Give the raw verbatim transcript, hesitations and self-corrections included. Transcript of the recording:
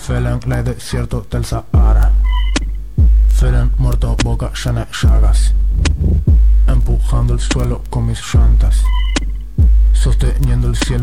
Felen ley desierto del Sahara. Felen muerto, boca llena de llagas. Empujando el suelo con mis llantas. Sosteniendo el cielo